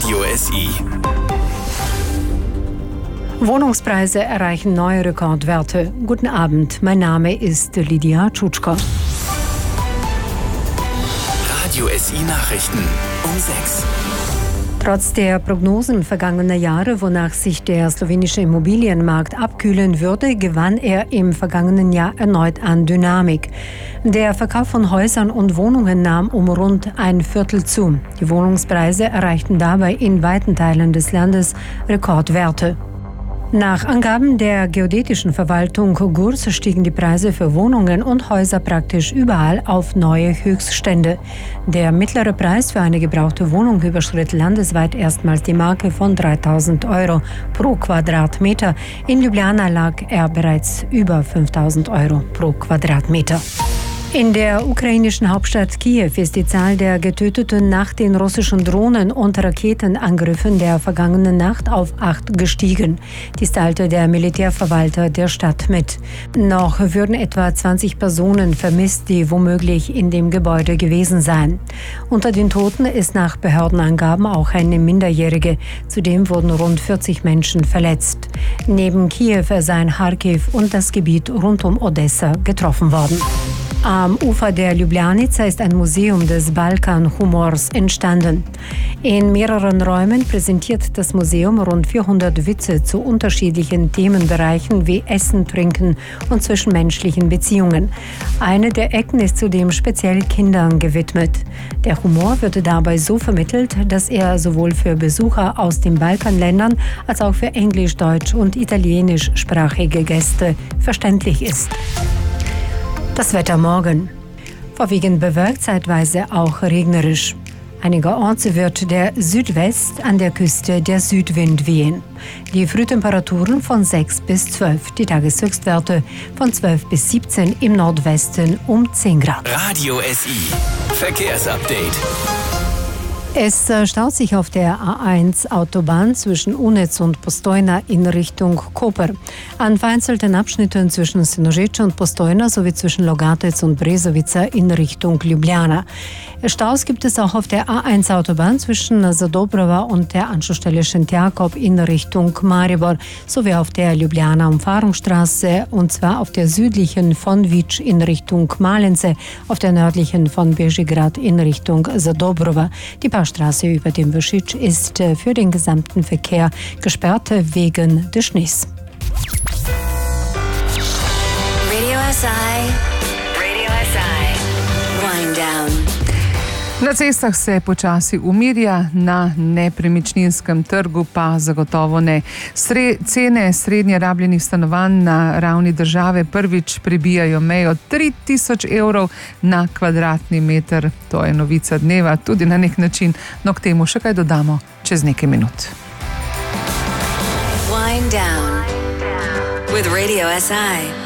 Radio SI. Wohnungspreise erreichen neue Rekordwerte. Guten Abend, mein Name ist Lydia Tschutschko. Radio SI Nachrichten um 6. Trotz der Prognosen vergangener Jahre, wonach sich der slowenische Immobilienmarkt abkühlen würde, gewann er im vergangenen Jahr erneut an Dynamik. Der Verkauf von Häusern und Wohnungen nahm um rund ein Viertel zu. Die Wohnungspreise erreichten dabei in weiten Teilen des Landes Rekordwerte. Nach Angaben der geodätischen Verwaltung GURS stiegen die Preise für Wohnungen und Häuser praktisch überall auf neue Höchststände. Der mittlere Preis für eine gebrauchte Wohnung überschritt landesweit erstmals die Marke von 3.000 Euro pro Quadratmeter. In Ljubljana lag er bereits über 5.000 Euro pro Quadratmeter. In der ukrainischen Hauptstadt Kiew ist die Zahl der Getöteten nach den russischen Drohnen- und Raketenangriffen der vergangenen Nacht auf 8 gestiegen. Dies teilte der Militärverwalter der Stadt mit. Noch würden etwa 20 Personen vermisst, die womöglich in dem Gebäude gewesen seien. Unter den Toten ist nach Behördenangaben auch eine Minderjährige. Zudem wurden rund 40 Menschen verletzt. Neben Kiew seien Kharkiv und das Gebiet rund um Odessa getroffen worden. Am Ufer der Ljubljanica ist ein Museum des Balkan-Humors entstanden. In mehreren Räumen präsentiert das Museum rund 400 Witze zu unterschiedlichen Themenbereichen wie Essen, Trinken und zwischenmenschlichen Beziehungen. Eine der Ecken ist zudem speziell Kindern gewidmet. Der Humor wird dabei so vermittelt, dass er sowohl für Besucher aus den Balkanländern als auch für englisch-, deutsch- und italienischsprachige Gäste verständlich ist. Das Wetter morgen. Vorwiegend bewölkt, zeitweise auch regnerisch. Einigerorts wird der Südwest, an der Küste der Südwind wehen. Die Frühtemperaturen von 6 bis 12, die Tageshöchstwerte von 12 bis 17, im Nordwesten um 10 Grad. Radio SI Verkehrsupdate. Es staut sich auf der A1-Autobahn zwischen Unetz und Postojna in Richtung Koper. An vereinzelten Abschnitten zwischen Sinožice und Postojna sowie zwischen Logatec und Brezovica in Richtung Ljubljana. Staus gibt es auch auf der A1-Autobahn zwischen Zadobrova und der Anschlussstelle Šentjakov in Richtung Maribor sowie auf der Ljubljana-Umfahrungsstraße, und zwar auf der südlichen von Vič in Richtung Malence, auf der nördlichen von Bežigrad in Richtung Zadobrova. Die Straße über dem Vršič ist für den gesamten Verkehr gesperrt wegen des Schnees. Radio SI Wind Down. Na cestah se počasi umirja, na nepremičninskem trgu pa zagotovo ne. Cene srednje rabljenih stanovanj na ravni države prvič prebijajo mejo 3.000 evrov na kvadratni meter. To je novica dneva, tudi na nek način, no k temu še kaj dodamo čez nekaj minut. Wind Down with Radio SI.